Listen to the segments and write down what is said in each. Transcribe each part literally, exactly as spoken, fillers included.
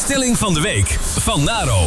stelling van de week van Naro.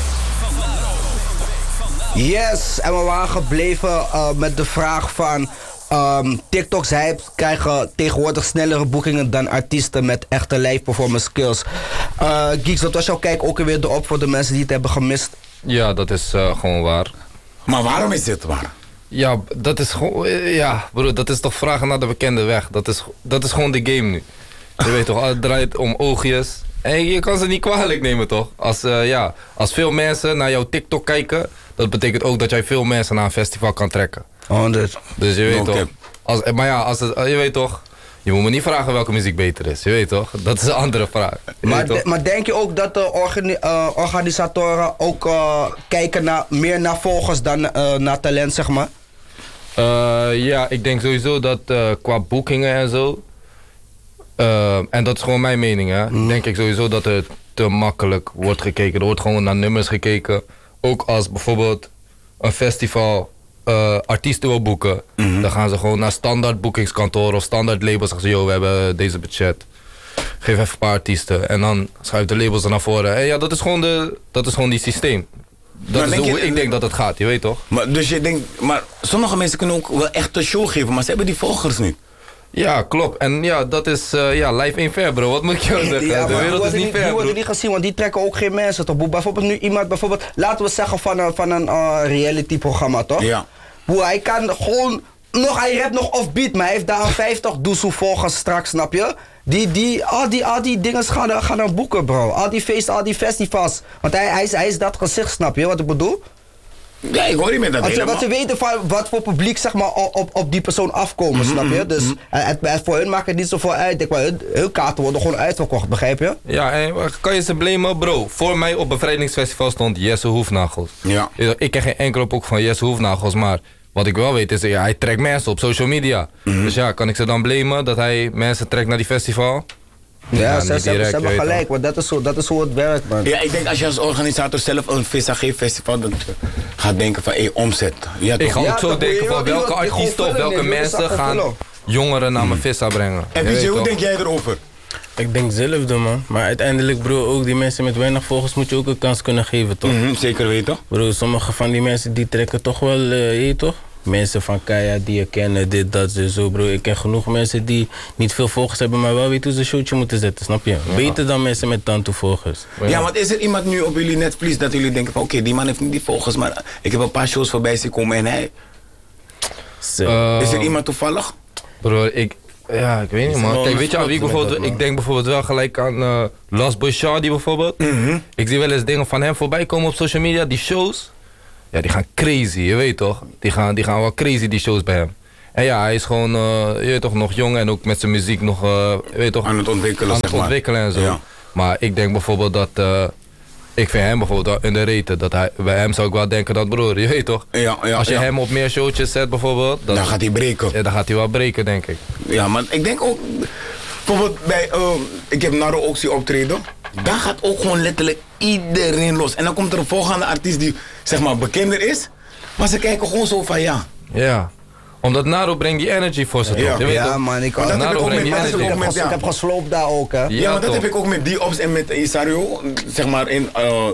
Yes, en we waren gebleven uh, met de vraag van... Um, TikToks hype krijgen tegenwoordig snellere boekingen dan artiesten met echte live performance skills. Uh, Geeks, wat was jouw kijk ook weer erop voor de mensen die het hebben gemist? Ja, dat is uh, gewoon waar. Maar waarom is dit waar? Ja, dat is gewoon... Ja, broer, dat is toch vragen naar de bekende weg. Dat is, dat is gewoon de game nu. Je weet toch, het draait om oogjes. En je kan ze niet kwalijk nemen, toch? Als, uh, ja, als veel mensen naar jouw TikTok kijken... dat betekent ook dat jij veel mensen naar een festival kan trekken. honderd. Dus je weet Okay. toch... Als, maar ja, als het, je weet toch... Je moet me niet vragen welke muziek beter is. Je weet toch? Dat is een andere vraag. Maar, de, maar denk je ook dat de organi uh, organisatoren ook uh, kijken naar, meer naar volgers dan uh, naar talent, zeg maar? Uh, ja, ik denk sowieso dat uh, qua boekingen en zo... Uh, en dat is gewoon mijn mening, hè. Mm. Denk ik sowieso dat er te makkelijk wordt gekeken. Er wordt gewoon naar nummers gekeken. Ook als bijvoorbeeld een festival uh, artiesten wil boeken... Mm-hmm. dan gaan ze gewoon naar standaard boekingskantoor of standaard labels. Zeggen ze, yo, we hebben deze budget. Geef even een paar artiesten. En dan schuift de labels er naar voren. En ja, dat is gewoon, de, dat is gewoon die systeem. Dat is hoe je, ik denk dat het gaat, je weet toch? Maar, dus je denkt, maar sommige mensen kunnen ook wel echt een show geven, maar ze hebben die volgers niet. Ja, klopt. En ja, dat is uh, ja, live in fair, bro. Wat moet ik jou zeggen? Ja, de wereld is niet fair, die bro. worden niet gezien, want die trekken ook geen mensen, toch? Bijvoorbeeld nu iemand, bijvoorbeeld, laten we zeggen van een, van een uh, reality-programma, toch? Ja. Hoe hij kan gewoon, nog, hij rapt nog offbeat, maar hij heeft daar een vijftig doezoe volgers straks, snap je? Die, die, al die, al die dingen gaan, gaan naar boeken, bro. Al die feesten, al die festivals. Want hij, hij, is, hij is dat gezicht, snap je wat ik bedoel? Ja, ik hoor niet met dat Want ze, helemaal. want ze weten van wat voor publiek zeg maar, op, op die persoon afkomen, mm-hmm, snap je? Dus mm-hmm. het, het, voor hun maakt het niet zoveel uit. Ik, hun, hun kaarten worden gewoon uitverkocht, begrijp je? Ja, en kan je ze blamen, bro? Voor mij op bevrijdingsfestival stond Jesse Hoefnagels. Ja. Ik ken geen enkele boek van Jesse Hoefnagels, maar wat ik wel weet is, ja, hij trekt mensen op social media. Mm-hmm. Dus ja, kan ik ze dan blamen dat hij mensen trekt naar die festival? Ja, ja ze, direct, ze hebben gelijk, want dat is, zo, dat is hoe het werkt, man. Ja, ik denk als je als organisator zelf een V S A G-festival gaat denken van, hé, hey, omzet. Ja, ik ga ook ja, zo denken van welke artiesten of welke mensen gaan jongeren naar mijn vissa brengen. En P J, hoe denk jij erover? Ik denk hetzelfde, man. Maar uiteindelijk, bro, ook die mensen met weinig volgers moet je ook een kans kunnen geven, toch? Mm-hmm, zeker weten. Bro, sommige van die mensen die trekken toch wel, uh, je toch? Mensen van Kaya die je kennen, dit, dat, zo, bro. Ik ken genoeg mensen die niet veel volgers hebben, maar wel weten hoe ze een showtje moeten zetten, snap je? Ja. Beter dan mensen met tanto volgers. Ja, ja, want is er iemand nu op jullie Netflix dat jullie denken van, oké, okay, die man heeft niet die volgers, maar ik heb een paar shows voorbij zien komen en hij... Uh, is er iemand toevallig? Bro, ik... Ja, ik weet niet, man. Kijk, weet je aan wie ik bijvoorbeeld... Dat, ik denk bijvoorbeeld wel gelijk aan uh, Last Boy Shawty bijvoorbeeld. Mm-hmm. Ik zie wel eens dingen van hem voorbij komen op social media, die shows... Ja, die gaan crazy, je weet toch? Die gaan, die gaan wel crazy, die shows bij hem. En ja, hij is gewoon, uh, je weet toch, nog jong en ook met zijn muziek nog, uh, je weet toch... Aan het ontwikkelen, Aan het zeg ontwikkelen maar. en zo. Ja. Maar ik denk bijvoorbeeld dat, uh, ik vind hem bijvoorbeeld in de reten, dat hij, bij hem zou ik wel denken dat, broer, je weet toch? Ja, ja, als je ja. hem op meer showtjes zet bijvoorbeeld... Dat, dan gaat hij breken. Ja, dan gaat hij wel breken, denk ik. Ja, maar ik denk ook, bijvoorbeeld bij, uh, ik heb Naro ook zien optreden. Dan gaat ook gewoon letterlijk iedereen los. En dan komt er een volgende artiest die, zeg maar, bekender is. Maar ze kijken gewoon zo van ja. Ja. Omdat Naro brengt die energy voor ze, ja. toch? Je ja, weet man. Ik, dat Naro brengt die energy. Ik heb, ges, ja. ik heb gesloopt daar ook, hè. Ja, ja maar dat toch. heb ik ook met Diops en met Isario. Zeg maar in, uh,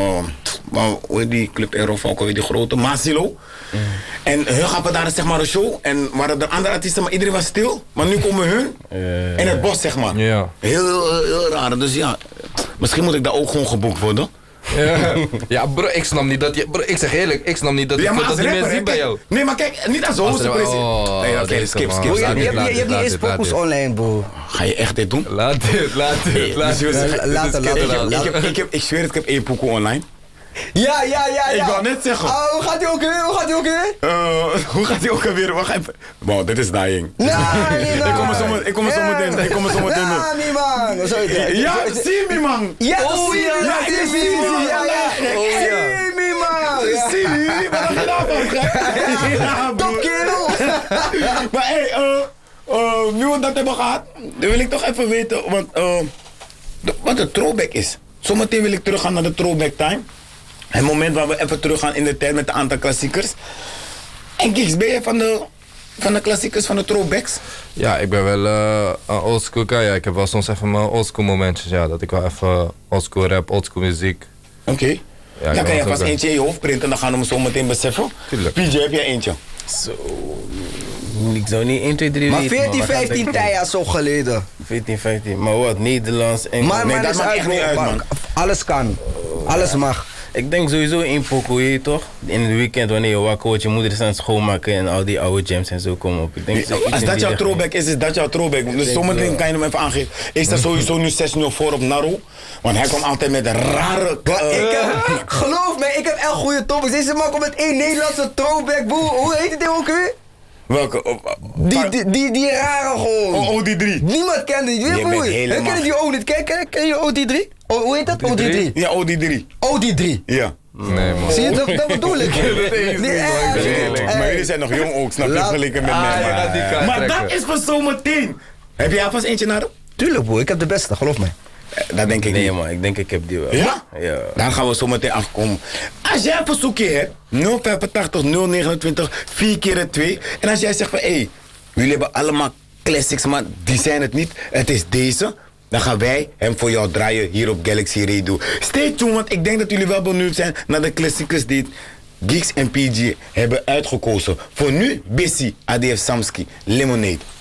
uh, hoe heet die Club Aerofalco, die grote, Masilo. Mm. En hun gaven daar zeg maar een show. En waren er andere artiesten, maar iedereen was stil. Maar nu komen hun uh, in het bos, zeg maar. Ja. Heel, heel, heel raar. Dus ja, misschien moet ik daar ook gewoon geboekt worden. Ja, ja bro, ik snap niet dat je... Bro, ik zeg eerlijk, ik snap niet dat, ja, ik, dat die rapper, mensen zien bij jou. Nee, maar kijk, niet als host. Oh, nee, oké, okay, skip, skip. Je hebt niet eens pokus online, bro. Ga je echt dit doen? Laat dit, laat dit, laat dit. Later, later. Ik zweer het, ik heb één pokoe online. Ja, ja, ja, ja. Ik wou net zeggen. Oh, hoe gaat hij ook weer? Hoe gaat hij ook weer? Uh, hoe gaat hij ook weer? Wacht even. Wow, dit is dying. Nee, nee, ik kom er zo meteen. Ik kom er zo meteen. Ik kom er zo meteen. Ja, nee, man. Ja, zie me, man. Ja, oh, ja, ja, zie me, ja, ja. Zie me, man. Zie me. Wat heb je nou van? Top kerel. Maar hé, uh, nu we dat hebben gehad, dan wil ik toch even weten wat, uh, de, wat de throwback is. Zometeen wil ik teruggaan naar de throwback time. Het moment waar we even teruggaan in de tijd met een aantal klassiekers. En Kiks, ben je van de van de klassiekers, van de throwbacks? Ja, ik ben wel uh, een oldschool guy. Ja. Ik heb wel soms even mijn oldschool momentjes. Ja, dat ik wel even oldschool rap, oldschool muziek. Oké. Okay. Ja, dan kan je vast eentje in je hoofd printen en dan gaan we hem zo meteen beseffen. Tuurlijk. P J, heb jij eentje? Zo. Ik zou niet één, twee, drie Maar weten, veertien, we gaan vijftien denken. tijd zo geleden. veertien, vijftien. Maar wat? Nederlands, Engels. Maar, Nee, maar dat is maakt uit, echt niet uit, maar man. Alles kan. Alles mag. Ik denk sowieso in pokoe, je toch? In het weekend wanneer je wakker wordt, je moeder is aan het schoonmaken en al die oude jams en zo komen op. Ik denk zo iets Als in dat die jouw richting. throwback is, is dat jouw throwback. Dus zometeen kan je hem even aangeven. Ik sta sowieso nu zes nul voor op Naro. Want hij komt altijd met rare... Maar eh, ik heb, geloof me, ik heb echt goede toppers. Deze man komt met één Nederlandse throwback, boe. Hoe heet het ding ook weer? welke? Oh, oh, Die, die, die, die rare gewoon. oh, oh, die drie. Niemand kende die. Weet Je je bent hoe? helemaal- Ik ken die ook niet. Ken, ken, ken je O D drie? O, hoe heet dat? O D drie. Ja, oh, die drie. O D drie. Ja. Nee, man. Zie je, dat, dat bedoel ik. Die- eh, eerlijk. eh, Maar jullie zijn nog jong ook, snap je? Laat- Vergeleken met Ah, mij. je Maar, gaat die kaart maar dat trekken. is voor zometeen. Heb jij alvast eentje naar? Tuurlijk, boy. Ik heb de beste, geloof mij. Dat denk ik Nee niet. man, ik denk ik heb die wel. Ja? Ja. Dan gaan we zo meteen afkomen. Als jij een verzoekje hebt, nul vijfentachtig nul negenentwintig vier keer twee. En als jij zegt van, hé, hey, jullie hebben allemaal classics, maar die zijn het niet. Het is deze. Dan gaan wij hem voor jou draaien hier op Galaxy Radio. Stay tuned, want ik denk dat jullie wel benieuwd zijn naar de klassiekers die Geeks en P G hebben uitgekozen. Voor nu, Bissy, A D F Samski, Lemonade.